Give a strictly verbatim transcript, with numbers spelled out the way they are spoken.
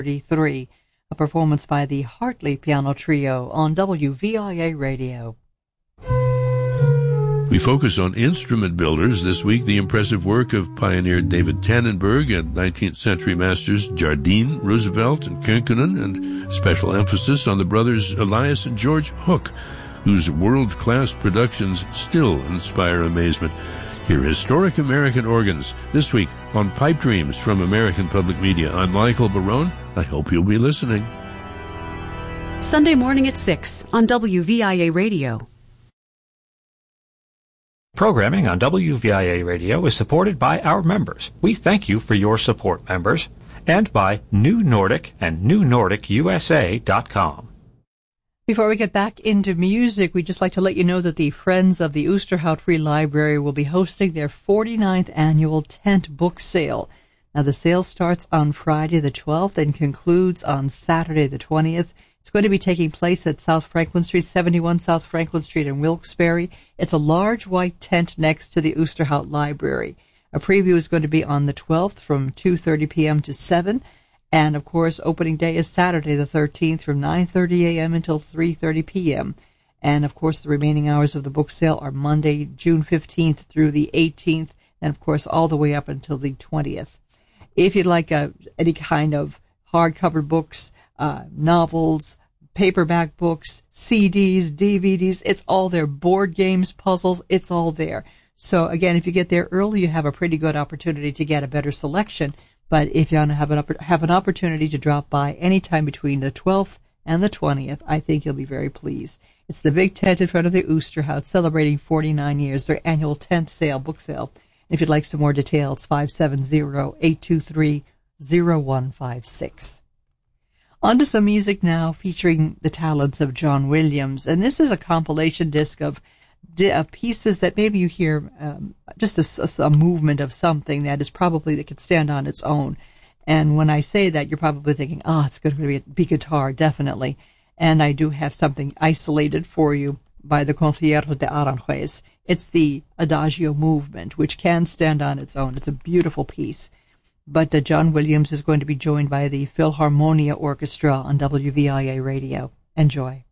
thirty-three, a performance by the Hartley Piano Trio on W V I A Radio. We focus on instrument builders. This week, the impressive work of pioneer David Tannenberg and nineteenth century masters Jardine, Roosevelt, and Könkönen, and special emphasis on the brothers Elias and George Hook, whose world-class productions still inspire amazement. Hear historic American organs this week on Pipe Dreams from American Public Media. I'm Michael Barone. I hope you'll be listening. Sunday morning at six on W V I A Radio. Programming on W V I A Radio is supported by our members. We thank you for your support, members, and by New Nordic and New Nordic U S A dot com. Before we get back into music, we'd just like to let you know that the Friends of the Oosterhout Free Library will be hosting their forty-ninth annual tent book sale. Now, the sale starts on Friday the twelfth and concludes on Saturday the twentieth. It's going to be taking place at South Franklin Street, seventy-one South Franklin Street in Wilkes-Barre. It's a large white tent next to the Oosterhout Library. A preview is going to be on the twelfth from two thirty p.m. to seven. And, of course, opening day is Saturday the thirteenth from nine thirty a.m. until three thirty p.m. And, of course, the remaining hours of the book sale are Monday, June fifteenth through the eighteenth, and, of course, all the way up until the twentieth. If you'd like uh, any kind of hardcover books, uh, novels, paperback books, C Ds, D V Ds, it's all there. Board games, puzzles, it's all there. So, again, if you get there early, you have a pretty good opportunity to get a better selection. But if you want to have an, have an opportunity to drop by anytime between the twelfth and the twentieth, I think you'll be very pleased. It's the big tent in front of the Oosterhout celebrating forty-nine years, their annual tent sale, book sale. If you'd like some more details, five seven zero, eight two three, zero one five six. On to some music now featuring the talents of John Williams. And this is a compilation disc of, of pieces that maybe you hear um, just a, a movement of something that is probably that could stand on its own. And when I say that, you're probably thinking, oh, it's going to be, be guitar, definitely. And I do have something isolated for you by the Concierto de Aranjuez. It's the Adagio movement, which can stand on its own. It's a beautiful piece. But uh, John Williams is going to be joined by the Philharmonia Orchestra on W V I A Radio. Enjoy.